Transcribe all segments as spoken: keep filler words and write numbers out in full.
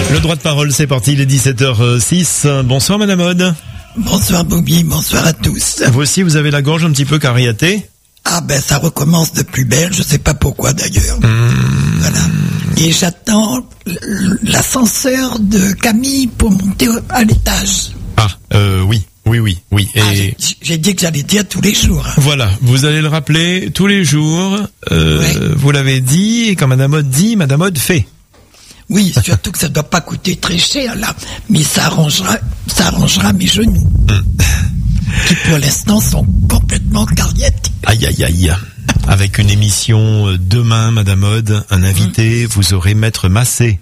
Le droit de parole, c'est parti, il est dix-sept heures six. Bonsoir Madame Aude. Bonsoir Bobby, bonsoir à tous. Vous aussi, vous avez la gorge un petit peu cariatée? Ah ben ça recommence de plus belle, je sais pas pourquoi d'ailleurs. Mmh. Voilà. Et j'attends l'ascenseur de Camille pour monter à l'étage. Ah, euh, oui, oui, oui, oui. Et ah, j'ai, j'ai dit que j'allais dire tous les jours. Hein. Voilà, vous allez le rappeler tous les jours. Euh, ouais. Vous l'avez dit, et quand Madame Aude dit, Madame Aude fait. Oui, surtout que ça ne doit pas coûter très cher là, mais ça arrangera, ça arrangera mes genoux, mmh. qui pour l'instant sont complètement cariatiques. Aïe, aïe, aïe. Avec une émission demain, Madame Aude, un invité, mmh. vous aurez Maître Massé.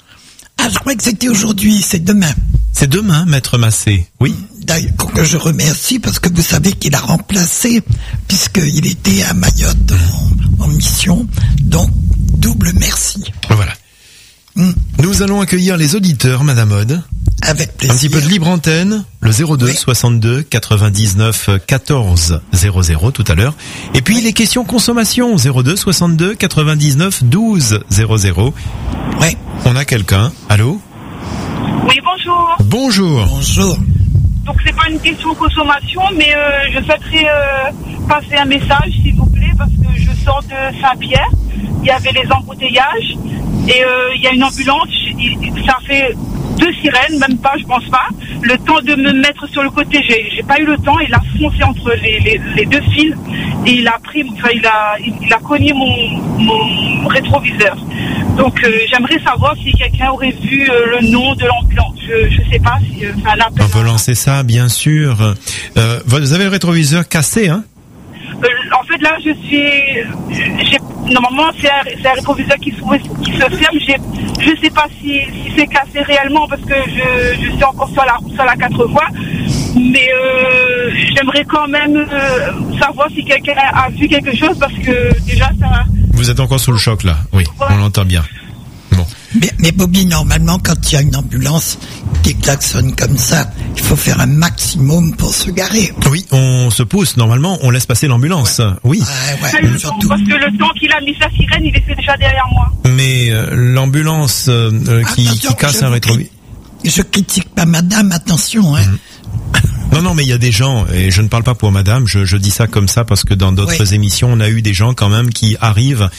Ah, je crois que c'était aujourd'hui, c'est demain. C'est demain, Maître Massé, oui. D'ailleurs, que je remercie parce que vous savez qu'il a remplacé, puisqu'il était à Mayotte en, en mission, donc double merci. Voilà. Mmh. Nous allons accueillir les auditeurs, Madame Aude. Avec plaisir. Un petit peu de libre antenne, le zéro deux oui. soixante-deux quatre-vingt-dix-neuf quatorze zéro zéro tout à l'heure. Et puis oui. les questions consommation, zéro deux soixante-deux quatre-vingt-dix-neuf douze zéro zéro. Oui. On a quelqu'un. Allô? Oui, bonjour. Bonjour. Bonjour. Donc c'est pas une question consommation, mais euh, je souhaiterais euh, passer un message, s'il vous plaît, parce que je sors de Saint-Pierre. Il y avait les embouteillages. Et il euh, y a une ambulance, ça fait deux sirènes, même pas, je pense pas. Le temps de me mettre sur le côté, j'ai, j'ai pas eu le temps. Il a foncé entre les, les, les deux fils et il a pris, enfin il a, il a cogné mon, mon rétroviseur. Donc euh, j'aimerais savoir si quelqu'un aurait vu euh, le nom de l'ambulance. Je, je sais pas si. Euh, On peut lancer ça, bien sûr. Euh, vous avez le rétroviseur cassé, hein? Euh, en fait, là, je suis. J'ai, normalement, c'est un, c'est un rétroviseur qui se, qui se ferme. J'ai, je ne sais pas si, si c'est cassé réellement parce que je, je suis encore sur la, sur la quatre voies. Mais euh, j'aimerais quand même euh, savoir si quelqu'un a vu quelque chose parce que déjà, ça. Vous êtes encore sous le choc, là. Oui, ouais. On l'entend bien. Bon. Mais, mais Bobby, normalement, quand il y a une ambulance qui klaxonne comme ça, il faut faire un maximum pour se garer. Oui, on se pousse, normalement, on laisse passer l'ambulance. Ouais. Oui. Ouais, ouais, surtout. Parce que le temps qu'il a mis sa sirène, il était déjà derrière moi. Mais euh, l'ambulance euh, qui, qui casse un rétroviseur... Je critique pas madame, attention, hein. Mmh. Non, non, mais il y a des gens, et je ne parle pas pour madame, je, je dis ça comme ça parce que dans d'autres oui. émissions, on a eu des gens quand même qui arrivent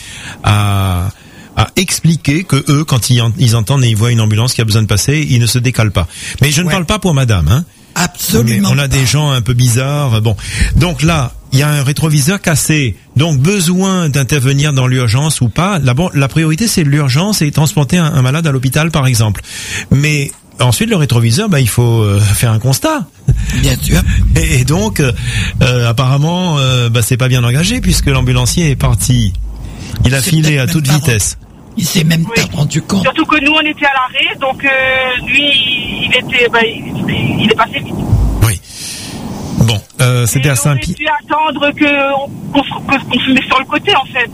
à... à expliquer que eux, quand ils, en, ils entendent et ils voient une ambulance qui a besoin de passer, ils ne se décalent pas. Mais je ne ouais. parle pas pour madame, hein. Absolument. Mais on a pas. des gens un peu bizarres. Bon. Donc là, il y a un rétroviseur cassé. Donc besoin d'intervenir dans l'urgence ou pas. La, bon, la priorité, c'est l'urgence et transporter un, un malade à l'hôpital, par exemple. Mais ensuite, le rétroviseur, bah, il faut euh, faire un constat. Bien sûr. Et, et donc, euh, apparemment, euh, bah, c'est pas bien engagé puisque l'ambulancier est parti. Il a c'est filé à toute vitesse. Il s'est même oui. pas rendu compte. Surtout que nous, on était à l'arrêt, donc euh, lui, il était, bah, il, il est passé vite. Oui. Bon, euh, c'était et à Saint-Pierre. On aurait dû attendre que qu'on, qu'on se mette sur le côté, en fait.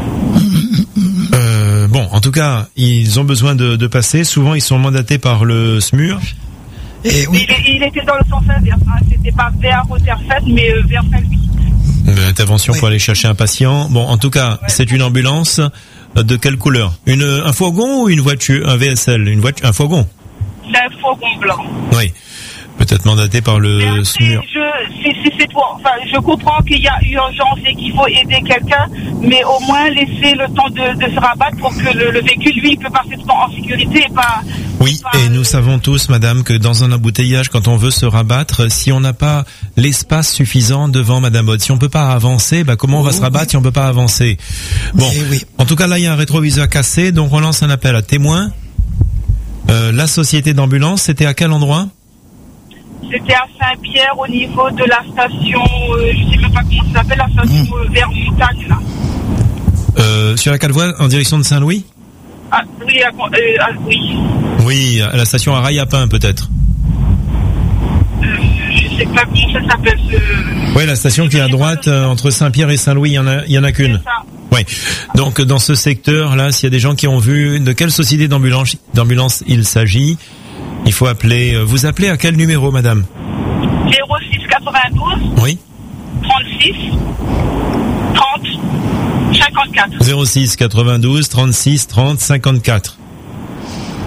Euh, bon, en tout cas, ils ont besoin de, de passer. Souvent, ils sont mandatés par le S M U R. Et oui. il, il était dans le sens inverse. Hein. C'était pas vers Roterfeld, mais euh, vers Saint-Louis. Intervention oui. pour aller chercher un patient. Bon, en tout cas, ouais. c'est une ambulance. De quelle couleur? Une, un fourgon ou une voiture? Un V S L? Une voiture, un fourgon? C'est un fourgon blanc. Oui. Peut-être mandaté par le après, S M U R. Je, si, si c'est toi, enfin, je comprends qu'il y a urgence et qu'il faut aider quelqu'un, mais au moins laisser le temps de, de se rabattre pour que le, le véhicule, lui, il peut passer en sécurité et pas... Oui, pas, et nous savons tous, madame, que dans un embouteillage, quand on veut se rabattre, si on n'a pas l'espace suffisant devant madame Aude, si on peut pas avancer, bah, comment on va oh, se rabattre oui. si on peut pas avancer? Bon. Oui. En tout cas, là, il y a un rétroviseur cassé, donc on lance un appel à témoins. Euh, la société d'ambulance, c'était à quel endroit? C'était à Saint-Pierre, au niveau de la station, euh, je sais même pas comment ça s'appelle, la station mmh. euh, vers Montagne, là. Euh, sur la quatre voies, en direction de Saint-Louis? Ah, oui, euh, ah, oui. Oui, à la station à Rayapin, peut-être. Euh, je sais pas comment ça s'appelle. Ce... Oui, la station qui est à droite, euh, entre Saint-Pierre et Saint-Louis, il y en a, il y en a qu'une. C'est ça. Oui. Donc, dans ce secteur-là, s'il y a des gens qui ont vu de quelle société d'ambulance, d'ambulance il s'agit, il faut appeler. Vous appelez à quel numéro, madame? zéro six quatre-vingt-douze. Oui. trente-six. trente. cinquante-quatre. zéro six quatre-vingt-douze trente-six trente cinquante-quatre.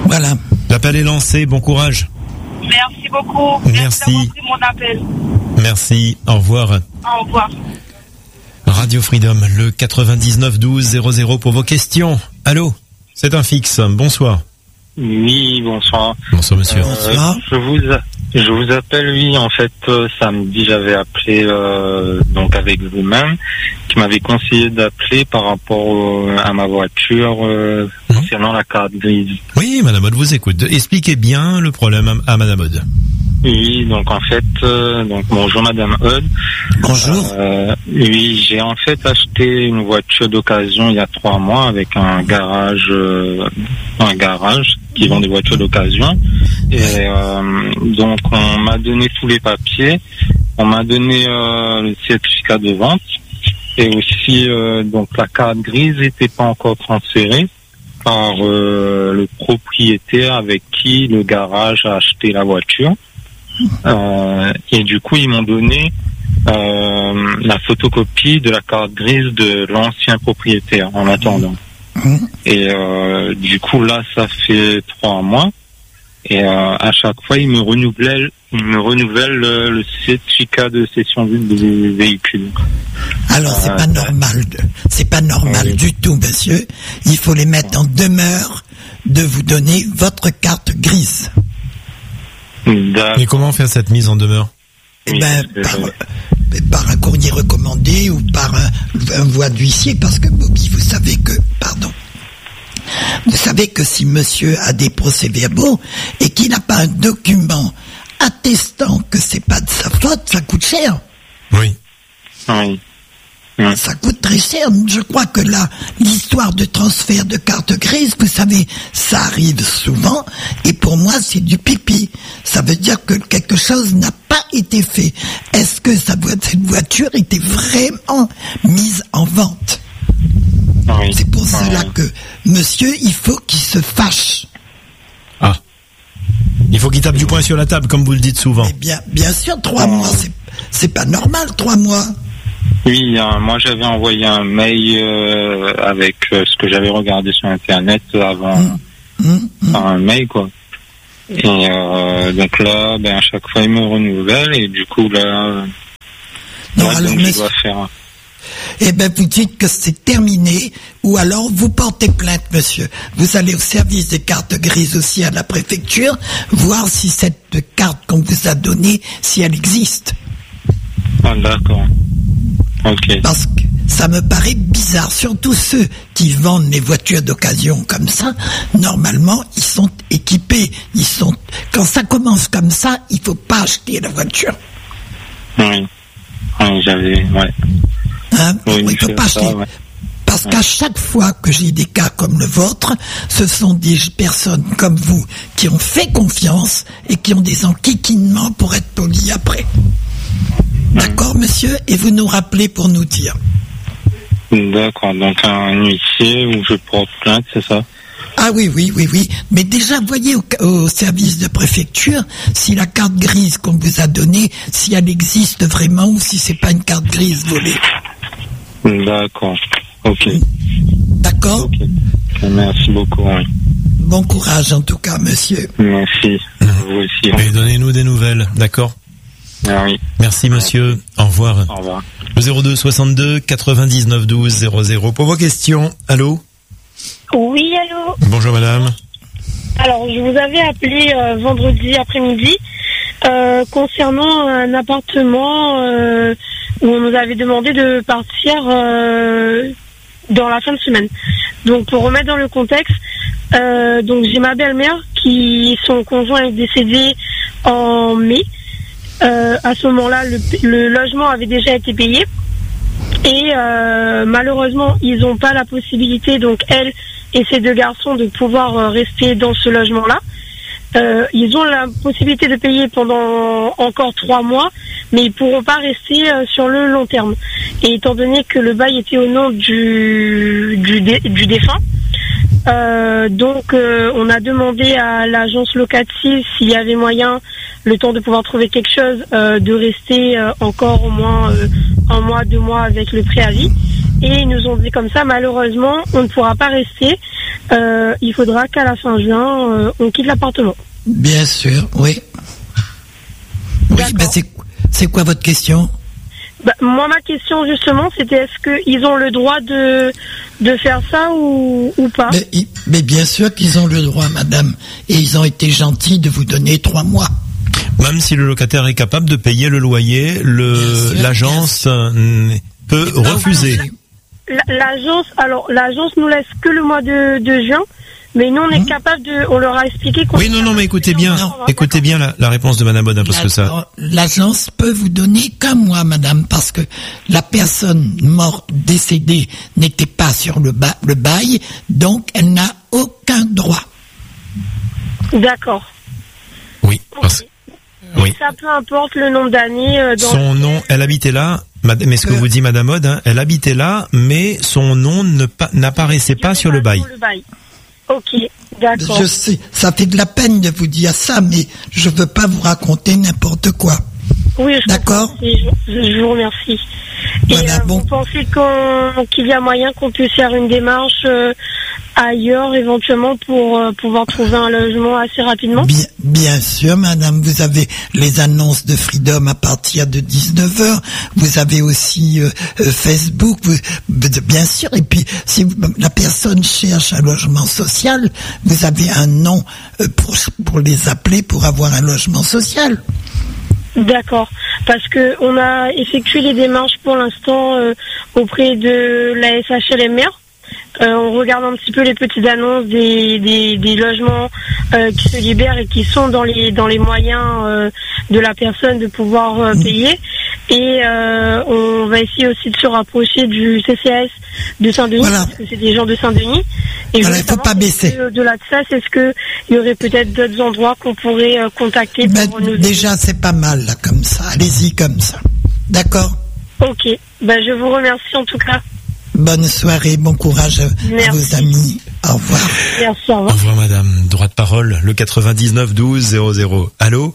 Voilà. L'appel est lancé, bon courage. Merci beaucoup. Merci. d'avoir pris mon appel. Merci, au revoir. Au revoir. Radio Freedom, le quatre-vingt-dix-neuf douze zéro zéro pour vos questions. Allô, c'est un fixe, bonsoir. Oui, bonsoir. Bonsoir monsieur. Euh, Bonsoir. je vous je vous appelle, oui, en fait, euh, samedi, j'avais appelé euh, donc avec vous-même, qui m'avait conseillé d'appeler par rapport euh, à ma voiture euh, mmh. concernant la carte grise. Oui, Madame Aude vous écoute. Expliquez bien le problème à, à Madame Aude. Oui, donc en fait, euh, donc bonjour Madame Aude. Bonjour. Euh, oui, j'ai en fait acheté une voiture d'occasion il y a trois mois avec un garage, euh, un garage qui vend des voitures d'occasion. Et euh, donc on m'a donné tous les papiers, on m'a donné euh, le certificat de vente et aussi euh, donc la carte grise n'était pas encore transférée par euh, le propriétaire avec qui le garage a acheté la voiture. Euh, et du coup ils m'ont donné euh, la photocopie de la carte grise de l'ancien propriétaire en attendant. Et euh, du coup là ça fait trois mois et euh, à chaque fois ils me renouvellent ils me renouvellent le, le certificat de cession du véhicule. Alors c'est euh, pas normal, de, c'est pas normal oui. du tout, monsieur. Il faut les mettre en demeure de vous donner votre carte grise. Et comment faire cette mise en demeure? Eh ben, par, par un courrier recommandé ou par un, un voie d'huissier, parce que Bobby, vous savez que, pardon, vous savez que si monsieur a des procès-verbaux et qu'il n'a pas un document attestant que c'est pas de sa faute, ça coûte cher. Oui. Oui. Ça coûte très cher. Je crois que là, l'histoire de transfert de carte grise, vous savez, ça arrive souvent, et pour moi, c'est du pipi. Ça veut dire que quelque chose n'a pas été fait. Est-ce que ça, cette voiture était vraiment mise en vente? Oui. C'est pour oui. cela que, monsieur, il faut qu'il se fâche. Ah. Il faut qu'il tape du poing sur la table, comme vous le dites souvent. Eh bien, bien sûr, trois mois, c'est, c'est pas normal, trois mois. Oui, euh, moi j'avais envoyé un mail euh, avec euh, ce que j'avais regardé sur Internet avant, mmh. Mmh. un mail quoi. Et euh, donc là, ben à chaque fois ils me renouvellent et du coup là, non, là alors, donc, mais... je dois faire. Eh ben vous dites que c'est terminé ou alors vous portez plainte, monsieur. Vous allez au service des cartes grises aussi à la préfecture voir si cette carte qu'on vous a donnée, si elle existe. Ah d'accord. Okay. Parce que ça me paraît bizarre, surtout ceux qui vendent les voitures d'occasion comme ça, normalement ils sont équipés, ils sont. Quand ça commence comme ça, il faut pas acheter la voiture. Oui, oui j'avais, ouais. Hein oui, il faut pas ça, acheter. Ouais. Parce ouais. qu'à chaque fois que j'ai des cas comme le vôtre, ce sont des personnes comme vous qui ont fait confiance et qui ont des enquiquinements pour être polis après. D'accord, monsieur? Et vous nous rappelez pour nous dire. D'accord, donc un huissier où je porte plainte, c'est ça? Ah oui, oui, oui, oui. Mais déjà, voyez au, au service de préfecture si la carte grise qu'on vous a donnée, si elle existe vraiment ou si c'est pas une carte grise volée. D'accord, ok. D'accord? Okay. Merci beaucoup. Oui. Bon courage en tout cas, monsieur. Merci, vous aussi. Mais donnez-nous des nouvelles, d'accord? Ah oui. Merci monsieur, au revoir. Au revoir. Le zéro deux soixante-deux quatre-vingt-dix-neuf douze zéro zéro pour vos questions. Allô? Oui, allô? Bonjour madame. Alors, je vous avais appelé euh, vendredi après-midi euh, concernant un appartement euh, où on nous avait demandé de partir euh, dans la fin de semaine. Donc, pour remettre dans le contexte, euh, donc j'ai ma belle-mère qui, son conjoint est décédé en mai. Euh, à ce moment-là, le, le logement avait déjà été payé et euh, malheureusement, ils n'ont pas la possibilité, donc elle et ses deux garçons, de pouvoir euh, rester dans ce logement-là. Euh, ils ont la possibilité de payer pendant encore trois mois, mais ils pourront pas rester euh, sur le long terme. Et étant donné que le bail était au nom du du, dé, du défunt, euh, donc euh, on a demandé à l'agence locative s'il y avait moyen, le temps de pouvoir trouver quelque chose, euh, de rester euh, encore au moins euh, un mois, deux mois avec le préavis. Et ils nous ont dit comme ça, malheureusement, on ne pourra pas rester euh, il faudra qu'à la fin juin, euh, on quitte l'appartement. Bien sûr, oui. Oui, ben c'est, c'est quoi votre question? Bah, moi, ma question, justement, c'était est-ce qu'ils ont le droit de, de faire ça ou, ou pas? mais, mais bien sûr qu'ils ont le droit, madame. Et ils ont été gentils de vous donner trois mois. Même si le locataire est capable de payer le loyer, le, sûr, l'agence peut refuser. L'agence, alors, l'agence nous laisse que le mois de, de juin. Mais nous, on est mmh. capable de, on leur a expliqué qu'on... Oui, non, non, mais écoutez bien, non, écoutez bien la, la réponse de Madame Bodin, parce la, que ça... L'agence peut vous donner qu'un mois, madame, parce que la personne morte, décédée, n'était pas sur le, ba- le bail, donc elle n'a aucun droit. D'accord. Oui, parce... oui. Ça, peu importe le nombre d'années... Euh, dans son nom, elle habitait là, mais ce que euh... vous dit Madame Bodin, hein, elle habitait là, mais son nom ne pa- n'apparaissait pas sur le bail. le bail. Ok, d'accord. Je sais, ça fait de la peine de vous dire ça, mais je veux pas vous raconter n'importe quoi. Oui, je d'accord. Je, je vous remercie. Voilà, Et euh, bon. vous pensez qu'on, qu'il y a moyen qu'on puisse faire une démarche euh, ailleurs, éventuellement, pour euh, pouvoir trouver un logement assez rapidement? Bien, bien sûr, madame. Vous avez les annonces de Freedom à partir de dix-neuf heures. Vous avez aussi euh, euh, Facebook. Vous, bien sûr. Et puis, si vous, la personne cherche un logement social, vous avez un nom euh, pour, pour les appeler pour avoir un logement social. D'accord, parce que on a effectué les démarches pour l'instant euh, auprès de la S H L M R. Euh, on regarde un petit peu les petites annonces des, des, des logements euh, qui se libèrent et qui sont dans les dans les moyens euh, de la personne de pouvoir euh, payer. Et euh, on va essayer aussi de se rapprocher du C C S de Saint-Denis, voilà. Parce que c'est des gens de Saint-Denis. Et voilà, il ne faut pas baisser. Au-delà de ça, c'est ce que il y aurait peut-être d'autres endroits qu'on pourrait euh, contacter ben, pour nous. Déjà, c'est pas mal là comme ça. Allez-y comme ça. D'accord. Ok. Ben je vous remercie en tout cas. Bonne soirée, bon courage à, à vos amis. Au revoir. Merci, au revoir. Au revoir, madame. Droit de parole, le quatre-vingt-dix-neuf douze zéro zéro. Allô?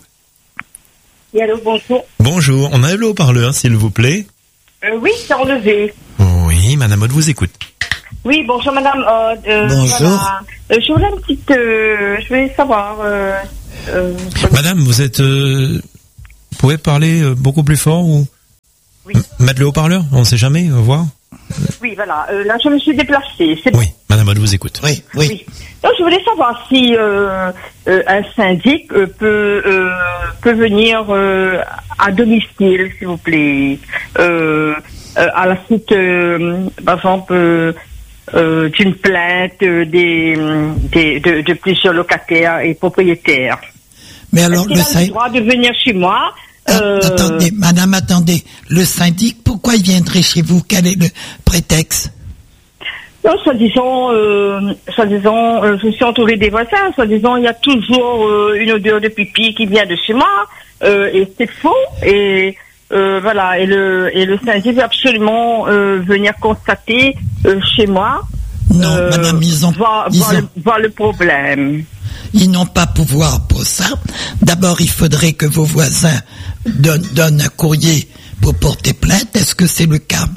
Oui, allô, bonjour. Bonjour, on a le haut-parleur, s'il vous plaît. Euh, oui, c'est enlevé. Oui, madame Aude vous écoute. Oui, bonjour, madame Aude. Euh, bonjour. Voilà. Euh, je voulais une petite... Euh, je voulais savoir... Euh, euh, madame, vous êtes... Euh, vous pouvez parler euh, beaucoup plus fort ou... Oui. M- mettre le haut-parleur, on ne sait jamais, on va voir. Oui, voilà. Euh, là, je me suis déplacée. C'est bon. Oui, madame Aude vous écoute. Oui, oui. oui. Donc, je voulais savoir si euh, euh, un syndic euh, peut euh, peut venir euh, à domicile, s'il vous plaît, euh, euh, à la suite, euh, par exemple, euh, euh, d'une plainte euh, des, des de, de plusieurs locataires et propriétaires. Mais alors, Est-ce qu'il a le droit de venir chez moi? Euh... Attendez, madame, attendez. Le syndic, pourquoi il viendrait chez vous? Quel est le prétexte? Non, soi-disant, euh, soi-disant, euh, je suis entourée des voisins, soi-disant, il y a toujours euh, une odeur de pipi qui vient de chez moi, euh, et c'est faux, et euh, voilà, et le et le syndic veut absolument euh, venir constater euh, chez moi. Non, euh, madame, ils ont... Voir, ils voir, ont... Le, voir le problème. Ils n'ont pas pouvoir pour ça. D'abord, il faudrait que vos voisins donnent, donnent un courrier pour porter plainte. Est-ce que c'est le cas?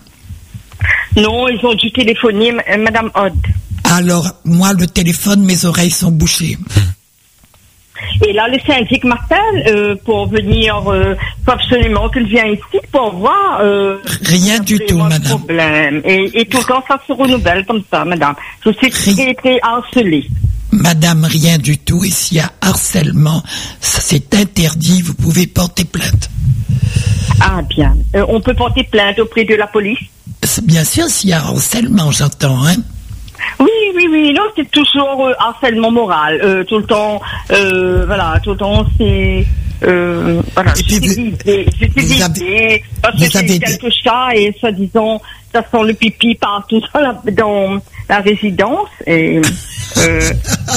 Non, ils ont dû téléphoner, m- madame Aude. Alors, moi, le téléphone, mes oreilles sont bouchées. Et là, le syndic m'appelle euh, pour venir, euh, faut absolument qu'il vienne ici pour voir. Euh, Rien du tout, madame. Problème. Et, et tout le temps, ça se renouvelle comme ça, madame. Je suis très, très harcelée. Madame, rien du tout. Et s'il y a harcèlement, ça, c'est interdit. Vous pouvez porter plainte. Ah, bien. Euh, on peut porter plainte auprès de la police? C'est bien sûr, s'il y a harcèlement, j'entends, hein. Oui, oui, oui. Non, c'est toujours euh, harcèlement moral. Euh, tout le temps, euh, voilà, tout le temps, c'est... Euh, voilà, je suis visée, je suis visée, parce que j'ai quelques chats et soi-disant, ça sent le pipi partout dans la, dans la résidence et... Euh,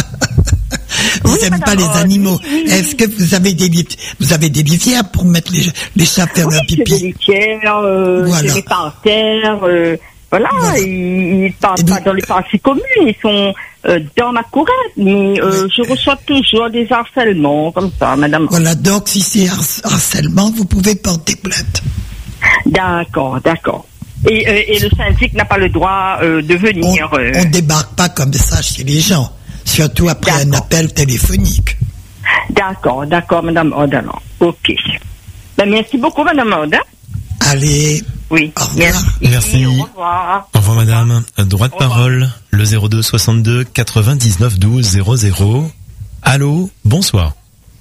vous oui, n'aimez pas les animaux. Oui, oui, Est-ce que vous avez des vous avez des litières pour mettre les, les chats faire oui, leur pipi? Des litières, euh, voilà. Des parterres, euh, voilà, voilà. Ils ne partent pas dans les parties communes, ils sont euh, dans ma courette, mais euh, oui. Je reçois toujours des harcèlements comme ça, madame. Voilà, donc si c'est harcèlement, vous pouvez porter plainte. D'accord, d'accord. et, euh, et le syndic n'a pas le droit euh, de venir. On, euh... on débarque pas comme ça chez les gens, surtout après D'accord. un appel téléphonique. D'accord, d'accord, Madame Aude, alors. Ok. Ben, merci beaucoup, Madame Aude. Allez, Oui, au revoir. merci. Merci. Au revoir. Au revoir madame. Droit de Au revoir. parole, le zéro deux soixante-deux quatre-vingt-dix-neuf douze zéro zéro. Allô, bonsoir.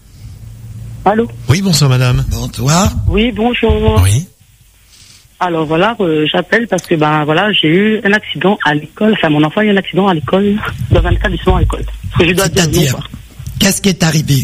Allô? Oui, bonsoir madame. Bonsoir. Oui, bonjour. Oui. Alors voilà, euh, j'appelle parce que ben voilà, j'ai eu un accident à l'école. Enfin, mon enfant a eu un accident à l'école, dans un établissement à l'école. Que je dois dire non, C'est-à-dire, quoi. qu'est-ce qui est arrivé?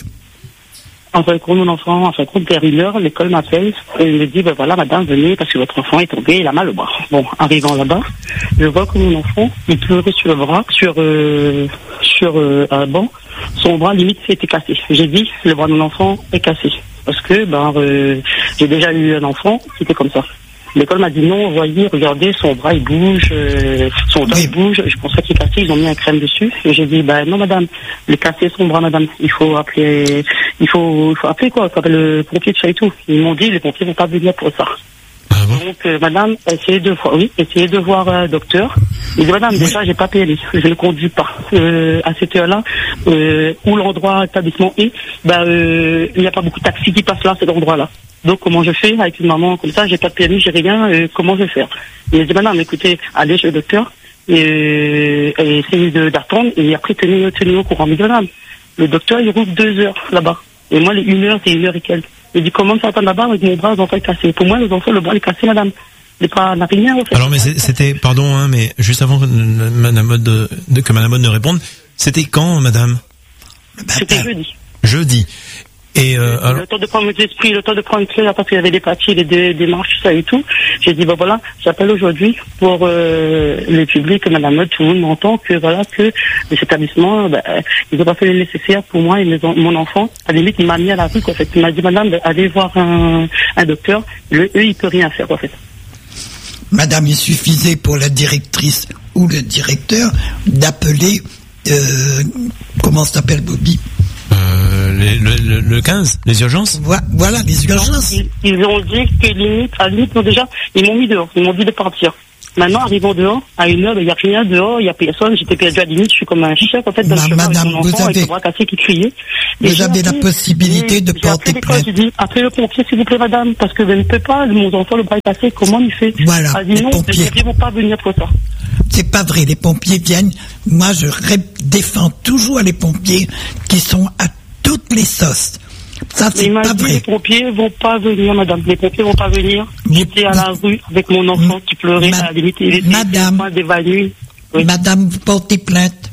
En fin de compte, mon enfant, en fin de compte, vers une heure, l'école m'appelle et il me dit, ben voilà, madame, venez parce que votre enfant est tombé, il a mal au bras. Bon, arrivant là-bas, je vois que mon enfant, il pleurait sur le bras, sur euh, sur euh, un banc. Son bras limite était cassé. J'ai dit, le bras de mon enfant est cassé parce que ben euh, j'ai déjà eu un enfant qui était comme ça. L'école m'a dit non, voyez, regardez, son bras il bouge, euh, son doigt Oui. il bouge, je pensais qu'il est cassé, ils ont mis un crème dessus. Et j'ai dit, ben non madame, il est cassé son bras madame, il faut appeler, il faut, il faut appeler quoi, il faut appeler le pompier de chez et tout. Ils m'ont dit, les pompiers vont pas venir pour ça. Ah bon? Donc euh, madame, essayez de voir, oui, essayez de voir un docteur. Il dit madame, déjà j'ai pas payé, je ne conduis pas. Euh, à cette heure-là, euh, où l'endroit établissement est, ben euh, il n'y a pas beaucoup de taxis qui passent là, à cet endroit-là. Donc comment je fais avec une maman comme ça, j'ai pas de permis, j'ai rien, euh, comment je vais faire? Il me dit madame, écoutez, allez chez le docteur et, euh, et essayez de- d'attendre et après tenez, tenez au courant. Mais madame, le docteur il roule deux heures là-bas. Et moi les une heure, c'est une heure et quelques. Il dit comment ça attend là-bas avec mon bras, les enfants est cassé. Pour moi, les enfants, le bras est cassé, madame. Il n'est pas, n'a rien, en fait. Alors mais c'est- c'était, pardon, hein, mais juste avant que madame Aude, de, de- que madame Aude ne réponde, c'était quand madame? Le C'était matin. jeudi. Jeudi. Et euh, alors, Le temps de prendre mes esprits, le temps de prendre clé, parce qu'il y avait des papiers, les dé- démarches, tout ça et tout. J'ai dit, ben voilà, j'appelle aujourd'hui pour euh, le public, madame Aude, tout le monde m'entend, que voilà, que les établissements, ben, ils n'ont pas fait le nécessaire pour moi et mes en- mon enfant. À la limite, il m'a mis à la rue, quoi, en fait. Il m'a dit, madame, ben, allez voir un, un docteur. Le, eux, il peut rien faire, quoi, en fait. Madame, il suffisait pour la directrice ou le directeur d'appeler, euh, comment ça s'appelle, Bobby? euh, les- le, le, le quinze, les urgences? Voi- Voilà, les urgences. Ils, ils ont dit que limite, à limite, non, déjà, ils m'ont mis dehors, ils m'ont dit de partir. Maintenant, arrivant dehors, à une heure, il n'y a rien dehors, il n'y a personne, j'étais perdu à dix minutes, je suis comme un chef, en fait, dans Ma- le chemin avec madame, mon vous enfant, avec avez- le bras cassé qui criait. vous Et j'ai avez la appelé- possibilité de j'ai porter appelé l'école, plainte. J'ai dit, appelez le pompier, s'il vous plaît, madame, parce que je ne peux pas, mon enfant, le bras est cassé, comment il fait? Voilà, Elle dit les non, pompiers. les pompiers vont pas venir pour ça. C'est pas vrai, les pompiers viennent. Moi, je ré- défends toujours les pompiers qui sont à toutes les sauces. Ça, Mais c'est il m'a pas dit, les vrai. pompiers vont pas venir, madame, les pompiers vont pas venir. Mais- J'étais à la rue avec mon enfant qui pleurait, Ma- à la limite, il était Madame. au point d'évanouir. Oui. Madame, vous portez plainte.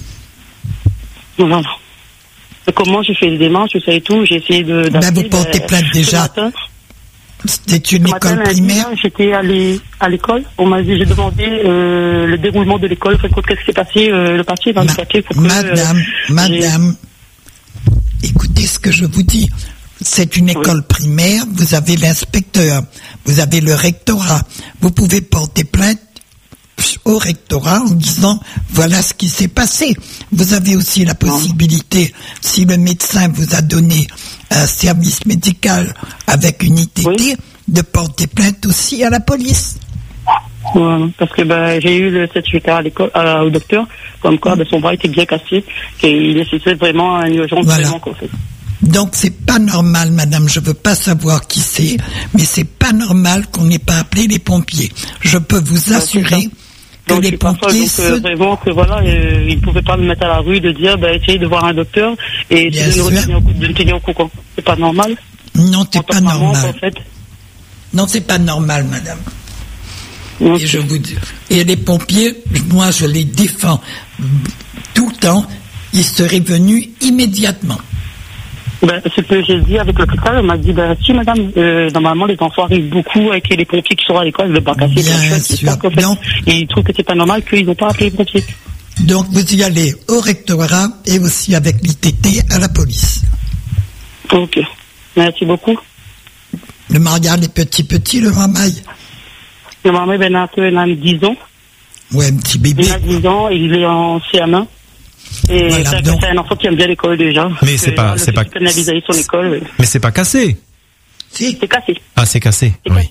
Voilà. Et comment j'ai fait les démarches, tout ça et tout, j'ai essayé de... Ben, d'appeler, vous portez ben, plainte ce déjà. matin- C'est une ce matin, école lundi, primaire. J'étais allée à l'école, on m'a dit, j'ai demandé euh, le déroulement de l'école, enfin, qu'est-ce qui s'est passé, euh, le papier, dans Ma- le papier, pour que... Madame, euh, j'ai- madame, écoutez ce que je vous dis. C'est une école primaire, vous avez l'inspecteur, vous avez le rectorat. Vous pouvez porter plainte au rectorat en disant voilà ce qui s'est passé. Vous avez aussi la possibilité, si le médecin vous a donné un service médical avec une I T T, Oui. de porter plainte aussi à la police. Voilà, parce que ben, j'ai eu le certificat à l'école, à- au docteur, comme quoi ben, son bras était bien cassé, et il nécessitait vraiment une urgence, Voilà. vraiment, quoi, en fait. Donc c'est pas normal, madame, je veux pas savoir qui c'est, mais c'est pas normal qu'on n'ait pas appelé les pompiers. Je peux vous assurer que Donc, je les suis pas folle, pompiers donc euh, se... vraiment que voilà, euh, ils ne pouvaient pas me mettre à la rue de dire, ben, essayez de voir un docteur et Bien essayer de, me sûr. retenir au cou- de me tenir au courant. C'est pas normal. Non, En c'est tant pas que maman, normal. en fait. Non, c'est pas normal, madame. Donc, Et je vous dis, et les pompiers, moi je les défends tout le temps, ils seraient venus immédiatement. ben, ce que j'ai dit avec l'hôpital, on m'a dit, ben, si madame, euh, normalement les enfants arrivent beaucoup avec les pompiers qui sont à l'école, le bras cassé, Bien plein de choses, sûr. en fait. Non. Et ils trouvent que c'est pas normal qu'ils n'ont pas appelé les pompiers. Donc vous y allez au rectorat et aussi avec l'I T T à la police. Ok. Merci beaucoup. Le mariage est petit petit, le mamaille. Le maman, ben, il a que- il a dix ans. Ouais, un petit bébé. Il a dix ans, il est en C M un. Et Voilà, c'est donc. c'est un enfant qui aime bien l'école déjà. Mais c'est pas- Le c'est pas- fils canalisé son école, oui. Mais c'est pas cassé. Si. C'est cassé. Ah, c'est cassé. C'est Oui. cassé.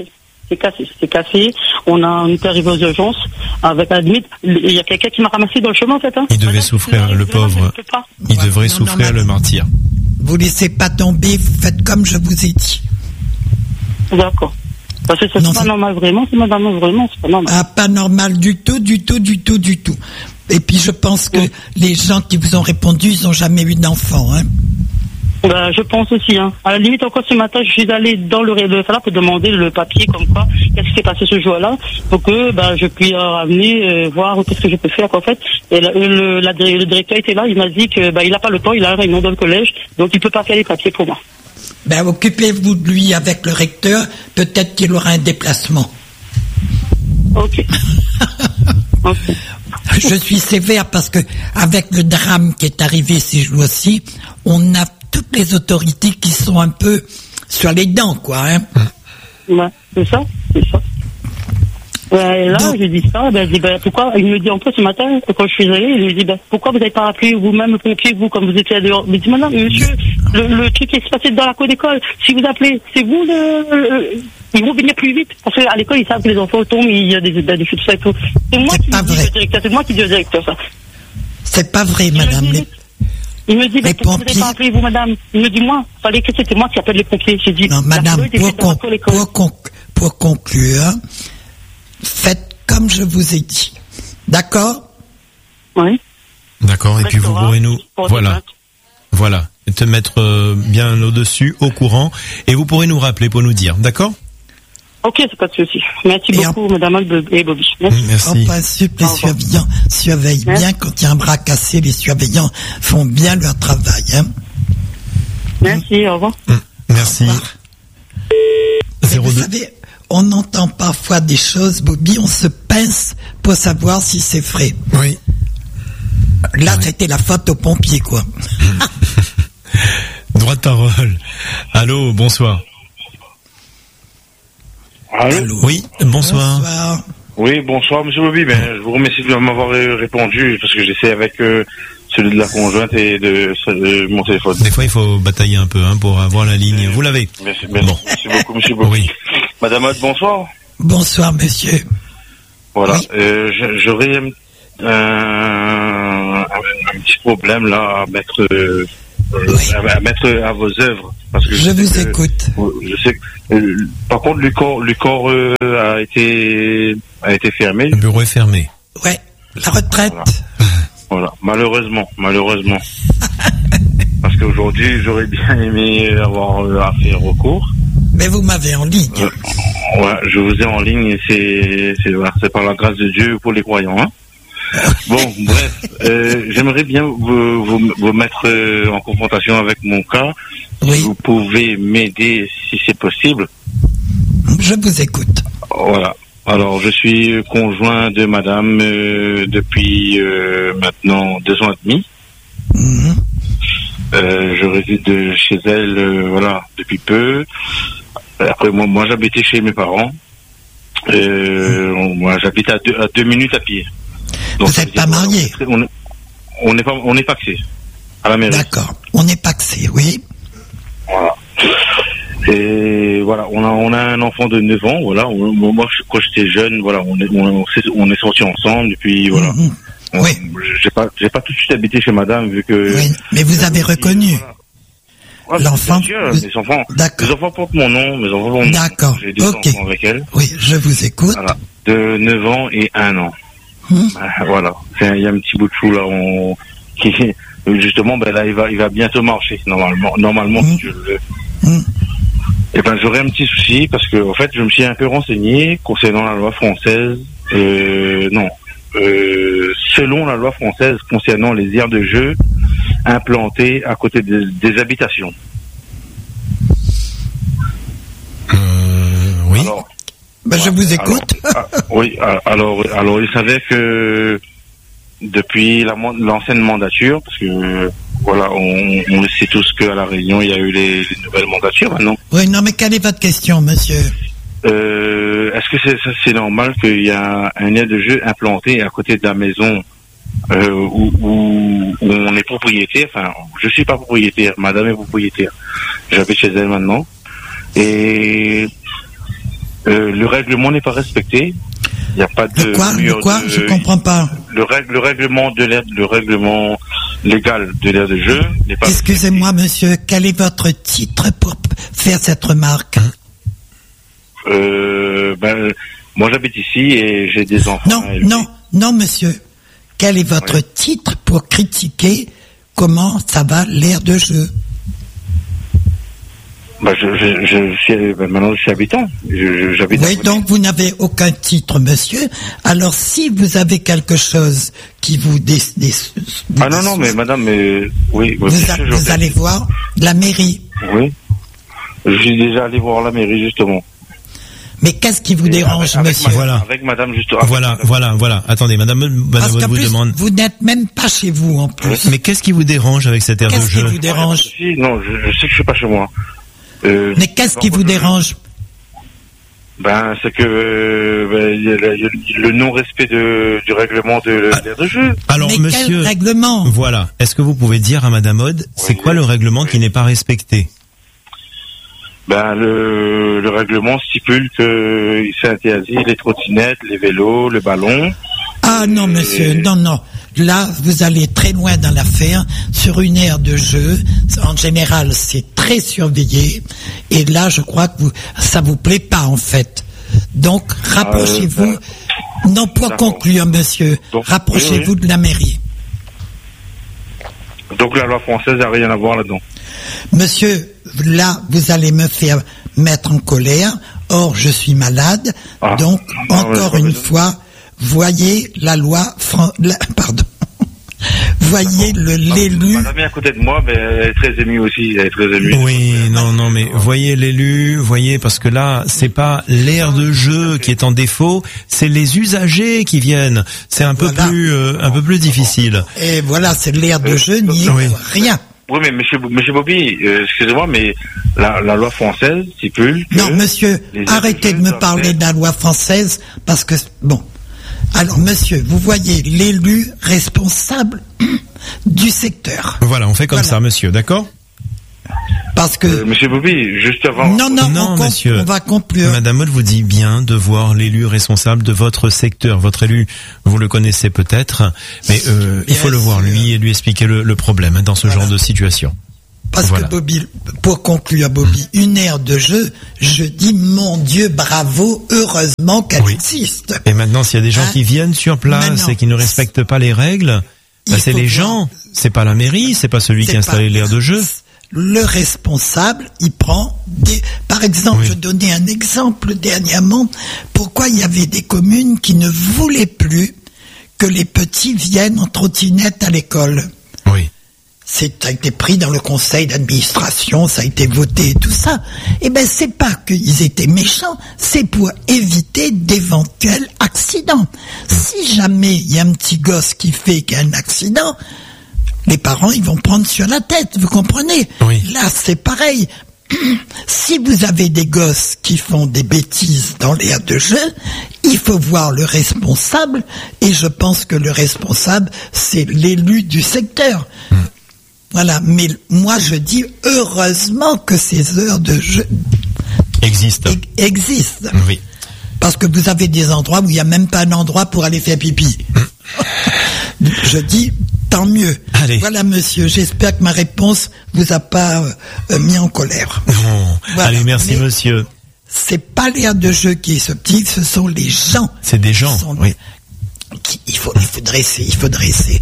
c'est cassé, c'est cassé. On a, on est arrivé aux urgences avec la limite. Il y a quelqu'un qui m'a ramassé dans le chemin en fait. Hein. Il devait souffrir, le pauvre. Il Ouais, devrait non, souffrir non, le martyr. Vous laissez pas tomber, vous faites comme je vous ai dit. D'accord. Parce que c'est Non, pas c'est- normal vraiment, c'est pas normal vraiment, c'est pas normal. Ah, pas normal du tout, du tout, du tout, du tout. Et puis je pense que Oui. les gens qui vous ont répondu, ils ont jamais eu d'enfant, hein. Bah, je pense aussi. Hein. À la limite, encore ce matin, je suis allé dans le le salon pour demander le papier comme quoi, qu'est-ce qui s'est passé ce jour-là, pour que bah, je puisse euh, amener, euh, voir qu'est-ce que je peux faire en fait. Et la- le, la, le directeur était là, il m'a dit que bah, il n'a pas le temps, il a une réunion dans le collège, donc il peut pas faire les papiers pour moi. Ben, occupez-vous de lui avec le recteur, peut-être qu'il aura un déplacement. Ok. Ok. Je suis sévère parce que avec le drame qui est arrivé ces jours-ci, on a toutes les autorités qui sont un peu sur les dents, quoi, hein. Ouais, c'est ça, c'est ça. Ouais, et là, Donc- j'ai dit ça, ben, je dis, ben, pourquoi, il me dit en plus ce matin, quand je suis allé, il me dit, ben, pourquoi vous n'avez pas appelé vous-même le pompier, vous, comme vous étiez dehors? Il me dit, madame, monsieur, le, le truc qui se passait dans la cour d'école, si vous appelez, c'est vous le, le- ils vont venir plus vite. Parce qu'à l'école, ils savent que les enfants tombent, il y a des, des, des choses, tout ça et tout. C'est moi C'est qui pas dis vrai. au directeur, c'est moi qui dis au directeur ça. C'est pas vrai, Il me madame. dit, Les- il me dit, ben, les pourquoi vous n'avez pompiers- pas appelé vous, madame? Il me dit, moi, fallait que c'était moi qui appelle les pompiers. J'ai dit, Non, la madame, cour était pour, faite dans la con- cour d'école. pour, conc- pour conclure, faites comme je vous ai dit. D'accord? Oui. D'accord. Et puis vous Restaurant, pourrez nous, pour des voilà, plaintes. voilà, et te mettre euh, bien au-dessus, au courant, et vous pourrez nous rappeler pour nous dire. D'accord? Ok, c'est pas de souci. Merci Et beaucoup, madame Albe- et Bobby. Merci. Merci. En principe, les Au revoir. surveillants surveillent Hein? bien. Quand il y a un bras cassé, les surveillants font bien leur travail, hein. Merci, au revoir. Merci. Mais zéro vous deux. savez, on entend parfois des choses, Bobby, on se pince pour savoir si c'est vrai. Oui. Là, c'était la faute aux pompiers, quoi. Droit de parole. Allô, bonsoir. Allô Allô. Oui, bonsoir. Bonsoir. Oui, bonsoir, monsieur Bobby. Ben, je vous remercie de m'avoir euh, répondu parce que j'essaie avec euh, celui de la conjointe et de, de mon téléphone. Des fois, il faut batailler un peu hein, pour avoir la ligne. Vous l'avez. Merci, merci, Bon. merci beaucoup, monsieur Bobby. Oui. Madame Haute, bonsoir. Bonsoir, monsieur. Voilà, Oui. euh, je- j'aurais un, un, un petit problème là à mettre, euh, Oui. à, à mettre à vos œuvres. Parce que Je vous sais que- écoute. Je sais que, euh, par contre, le corps, le corps euh, a été a été fermé. Le bureau est fermé. Ouais, la retraite. Voilà, malheureusement, malheureusement. Parce qu'aujourd'hui, j'aurais bien aimé avoir euh, à faire recours. Mais vous m'avez en ligne. Euh, ouais, je vous ai en ligne et c'est c'est voilà, c'est par la grâce de Dieu pour les croyants. Hein. Bon, bref, euh, j'aimerais bien vous, vous, vous mettre euh, en confrontation avec mon cas. Oui, Si vous pouvez m'aider si c'est possible. je vous écoute. Voilà. Alors, je suis conjoint de madame euh, depuis euh, maintenant deux ans et demi. Mhm. Euh, je réside de chez elle, euh, voilà, depuis peu. Après, moi, moi j'habitais chez mes parents. Euh, on- moi, j'habite à deux, à deux minutes à pied. Vous ça veut n'êtes dire pas qu'on- marié? On est- on n'est pas, on n'est pas axé à la mairie. D'accord. On n'est pas axé, oui. Voilà. Et voilà, on a, on a un enfant de neuf ans. Voilà, On- moi, je- quand j'étais jeune, voilà, on est, on, on s'est- on est sortis ensemble. Et puis voilà. Mhm. On- Oui. J'ai pas, j'ai pas tout de suite habité chez madame vu que. Oui, mais vous avez reconnu. Ouais, L'enfant- bien sûr, vous- mes enfants. D'accord. Mes enfants portent mon nom, mes enfants portent mon nom. D'accord. J'ai deux Ok. enfants avec elle. Oui, je vous écoute. Voilà. De neuf ans et un an. Hmm. Ah, Voilà. C'est un- Il y a un petit bout de chou là, on, qui, justement, ben là, il va, il va bientôt marcher, normalement, normalement, Hmm. si je le veux. Hmm. Et ben, j'aurais un petit souci parce que, en fait, je me suis un peu renseigné concernant la loi française, euh, non, euh, selon la loi française concernant les aires de jeu implantées à côté des, des habitations. Euh, oui. Alors, Ben, je vous écoute. Alors, ah, oui, ah, alors, alors il savait que depuis la, man- l'ancienne mandature, parce que euh, voilà, on, on le sait tous qu'à la Réunion, il y a eu les, les nouvelles mandatures maintenant. Oui, non, mais quelle est votre question, monsieur? Euh, est-ce que c'est, ça, c'est normal qu'il y a un aire de jeu implanté à côté de la maison euh, où, où, où on est propriétaire? Enfin, je suis pas propriétaire, madame est propriétaire. J'habite chez elle maintenant. Et euh, le règlement n'est pas respecté. Il n'y a pas de Le quoi, mur le quoi de- Je comprends pas. Le, règle, le règlement de l'air, le règlement légal de l'aire de jeu n'est pas. Excusez-moi, monsieur, quel est votre titre pour p- faire cette remarque? Euh, ben, moi j'habite ici et j'ai des enfants. Non, à élever. non, non, monsieur. Quel est votre Oui. titre pour critiquer comment ça va l'aire de jeu? Ben, je, je, je suis, ben, maintenant je suis habitant. Je, je- j'habite. à Oui, côté. donc vous n'avez aucun titre, monsieur. Alors si vous avez quelque chose qui vous... Dé, dé- vous Ah non non mais madame, mais oui. oui, vous, bien a- sûr, vous je- allez voir la mairie. Oui. Je suis déjà allé voir la mairie justement. Mais qu'est-ce qui vous Et dérange, avec, avec monsieur? ma- Voilà. Avec madame justement. Voilà, voilà, voilà. Attendez, madame, madame Parce Maud qu'en vous plus, demande. vous n'êtes même pas chez vous, en plus. Mais qu'est-ce qui vous dérange avec cette aire de Qu'est-ce qui jeu? vous dérange? Si, non, je, je sais que je suis pas chez moi. Euh, Mais qu'est-ce qui bon, vous je- dérange? Ben, c'est que euh, ben, il y a le, il y a le non-respect de, du règlement de l'aire de jeu. Alors, Mais monsieur, quel règlement? voilà. Est-ce que vous pouvez dire à madame Maud, c'est Oui, quoi le règlement oui. qui n'est pas respecté? Ben, le, le règlement stipule que il s'interdit les trottinettes, les vélos, le ballon. Ah non, monsieur, non, non. Là, vous allez très loin dans l'affaire. Sur une aire de jeu, en général, c'est très surveillé. Et là, je crois que vous, ça vous plaît pas, en fait. Donc, rapprochez-vous. Euh, non, pour d'accord. conclure, monsieur, Donc, rapprochez-vous oui, oui. de la mairie. Donc la loi française n'a rien à voir là-dedans. Monsieur, là, vous allez me faire mettre en colère. Or, je suis malade. Ah. Donc, Ah, encore ouais, une ouais. fois, voyez la loi... Fran- la- pardon. Voyez le l'élu... Madame est à côté de moi, mais elle est très émue aussi. Elle est très émue. Oui, non, non, mais voyez l'élu, voyez, parce que là, c'est pas l'aire de jeu qui est en défaut, c'est les usagers qui viennent. C'est un peu Voilà. plus, euh, un peu plus difficile. Et voilà, c'est l'air de jeu, n'y est Oui. rien. Oui, mais monsieur, monsieur Bobby, euh, excusez-moi, mais la, la loi française stipule que... Non, monsieur, les arrêtez de jeux me doivent parler être- de la loi française, parce que, bon. Alors, monsieur, vous voyez l'élu responsable du secteur. Voilà, on fait comme Voilà. ça, monsieur, d'accord? Parce que... Euh, monsieur Bobby, juste avant... non, non, Non, on, com- monsieur. on va conclure. Madame Maud vous dit bien de voir l'élu responsable de votre secteur. Votre élu, vous le connaissez peut-être, mais euh, il Bien faut le voir sûr. lui et lui expliquer le, le problème hein, dans ce Voilà. genre de situation. Parce Voilà. que Bobby, pour conclure, Bobby, une aire de jeu, je dis, mon Dieu, bravo, heureusement qu'elle Oui. existe. Et maintenant, s'il y a des gens Hein? qui viennent sur place Maintenant, et qui ne respectent pas les règles, bah, il c'est faut les voir. gens, c'est pas la mairie, c'est pas celui qui a C'est installé pas- l'aire de jeu. Le responsable, il prend des... Par exemple, Oui. je donnais un exemple dernièrement, pourquoi il y avait des communes qui ne voulaient plus que les petits viennent en trottinette à l'école. Oui. C'est, ça a été pris dans le conseil d'administration, ça a été voté et tout ça. Eh ben, c'est pas qu'ils étaient méchants, c'est pour éviter d'éventuels accidents. Si jamais il y a un petit gosse qui fait qu'il y a un accident, les parents, ils vont prendre sur la tête, vous comprenez? Oui. Là, c'est pareil. Si vous avez des gosses qui font des bêtises dans l'aire de jeu, il faut voir le responsable, et je pense que le responsable, c'est l'élu du secteur. Mmh. Voilà, mais moi je dis heureusement que ces heures de jeu Existe. e- existent. Oui. Parce que vous avez des endroits où il n'y a même pas un endroit pour aller faire pipi. Je dis, tant mieux. Allez. Voilà, monsieur, j'espère que ma réponse vous a pas euh, euh, mis en colère. Bon. Voilà. Allez, merci Mais monsieur. C'est pas l'air de jeu qui est subtil, ce sont les gens. C'est des gens, qui sont- oui. qui- il faut, il faut dresser, il faut dresser.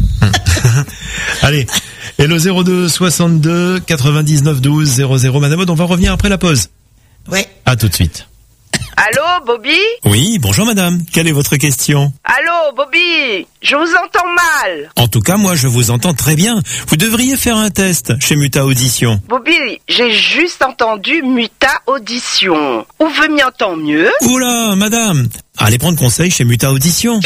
Allez. Et le zéro deux soixante-deux quatre-vingt-dix-neuf douze zéro zéro. Madame Maud, on va revenir après la pause. Ouais. À tout de suite. Allô, Bobby? Oui, bonjour madame. Quelle est votre question? Allô, Bobby? Je vous entends mal. En tout cas, moi, je vous entends très bien. Vous devriez faire un test chez Muta Audition. Bobby, j'ai juste entendu Muta Audition. Où veut m'y entendre mieux? Oula, madame. Allez prendre conseil chez Muta Audition.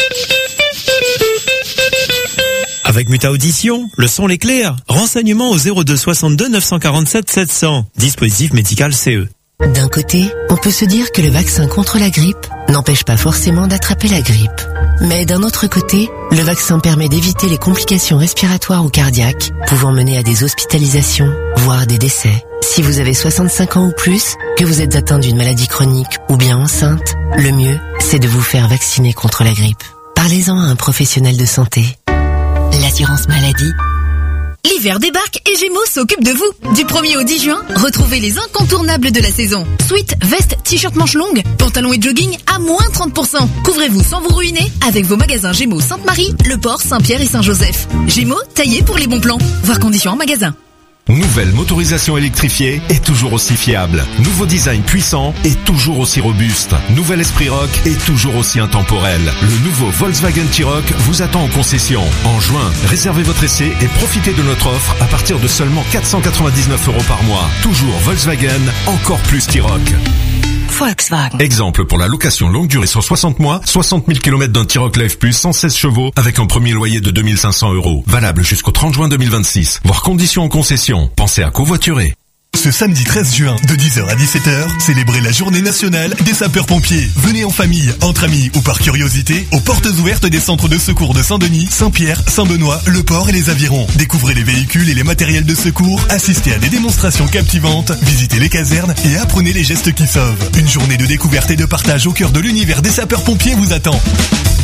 Avec Muta Audition, le son l'éclair. Renseignements au zéro deux soixante-deux neuf cent quarante-sept sept cents. Dispositif médical C E. D'un côté, on peut se dire que le vaccin contre la grippe n'empêche pas forcément d'attraper la grippe. Mais d'un autre côté, le vaccin permet d'éviter les complications respiratoires ou cardiaques, pouvant mener à des hospitalisations, voire des décès. Si vous avez soixante-cinq ans ou plus, que vous êtes atteint d'une maladie chronique ou bien enceinte, le mieux, c'est de vous faire vacciner contre la grippe. Parlez-en à un professionnel de santé. L'assurance maladie. L'hiver débarque et Gémeaux s'occupe de vous. Du premier au dix juin, retrouvez les incontournables de la saison. Sweat, veste, t-shirt manches longues, pantalons et jogging à moins trente pour cent. Couvrez-vous sans vous ruiner avec vos magasins Gémeaux Sainte-Marie, Le Port, Saint-Pierre et Saint-Joseph. Gémeaux, taillés pour les bons plans. Voir conditions en magasin. Nouvelle motorisation électrifiée est toujours aussi fiable. Nouveau design puissant et toujours aussi robuste. Nouvel esprit rock est toujours aussi intemporel. Le nouveau Volkswagen T-Roc vous attend en concession. En juin, réservez votre essai et profitez de notre offre à partir de seulement quatre cent quatre-vingt-dix-neuf euros par mois. Toujours Volkswagen, encore plus T-Roc. Volkswagen. Exemple pour la location longue durée sur soixante mois, soixante mille kilomètres d'un T-Roc Live Plus cent seize chevaux avec un premier loyer de deux mille cinq cents euros. Valable jusqu'au trente juin deux mille vingt-six. Voir conditions en concession. Pensez à covoiturer. Ce samedi treize juin, de dix heures à dix-sept heures, célébrez la journée nationale des sapeurs-pompiers. Venez en famille, entre amis ou par curiosité aux portes ouvertes des centres de secours de Saint-Denis, Saint-Pierre, Saint-Benoît, Le Port et les Avirons. Découvrez les véhicules et les matériels de secours, assistez à des démonstrations captivantes, visitez les casernes et apprenez les gestes qui sauvent. Une journée de découverte et de partage au cœur de l'univers des sapeurs-pompiers vous attend.